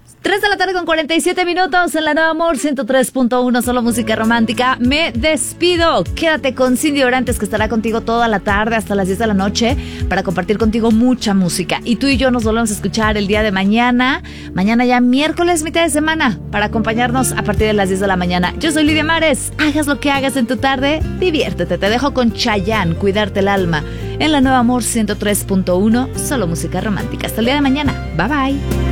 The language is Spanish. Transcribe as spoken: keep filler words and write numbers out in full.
tres de la tarde con cuarenta y siete minutos en la Nueva Amor ciento tres punto uno, solo música romántica. Me despido. Quédate con Cindy Orantes, que estará contigo toda la tarde hasta las diez de la noche para compartir contigo mucha música. Y tú y yo nos volvemos a escuchar el día de mañana. Mañana ya miércoles, mitad de semana, para acompañarnos a partir de las diez de la mañana. Yo soy Lidia Mares. Hagas lo que hagas en tu tarde, diviértete. Te dejo con Chayanne, Cuidarte el alma, en la Nueva Amor ciento tres punto uno, solo música romántica. Hasta el día de mañana. Bye bye.